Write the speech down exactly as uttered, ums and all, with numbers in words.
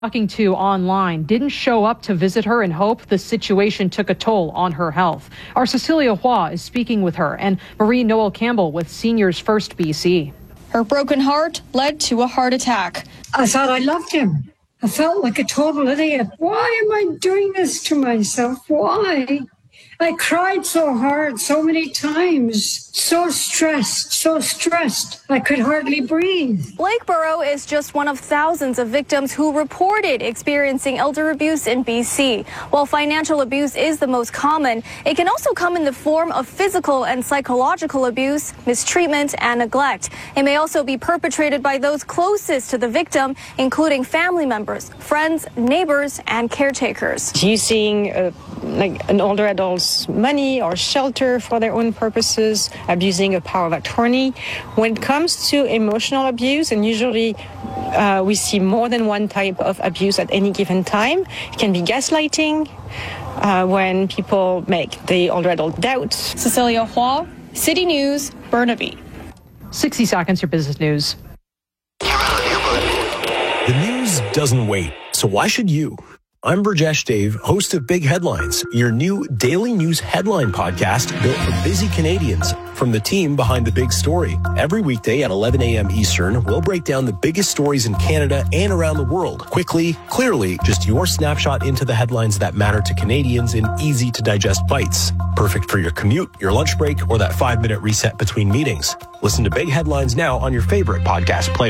talking to online didn't show up to visit her in hope the situation took a toll on her health. Our Cecilia Hua is speaking with her, and Marie Noel Campbell with Seniors First B C. Her broken heart led to a heart attack. I thought I loved him. I felt like a total idiot. Why am I doing this to myself? Why? I cried so hard so many times. So stressed, so stressed. I could hardly breathe. Lakeboro is just one of thousands of victims who reported experiencing elder abuse in B C. While financial abuse is the most common, it can also come in the form of physical and psychological abuse, mistreatment, and neglect. It may also be perpetrated by those closest to the victim, including family members, friends, neighbors, and caretakers. Using uh, like an older adult's money or shelter for their own purposes, abusing a power of attorney. When it comes to emotional abuse, and usually uh, we see more than one type of abuse at any given time, it can be gaslighting, uh, when people make the older adult doubt. Cecilia Hua, City News, Burnaby. sixty seconds, your business news. The news doesn't wait, so why should you? I'm Burjesh Dave, host of Big Headlines, your new daily news headline podcast built for busy Canadians. From the team behind the big story. Every weekday at eleven a.m. Eastern, we'll break down the biggest stories in Canada and around the world. Quickly, clearly, just your snapshot into the headlines that matter to Canadians in easy-to-digest bites. Perfect for your commute, your lunch break, or that five-minute reset between meetings. Listen to Big Headlines now on your favorite podcast player.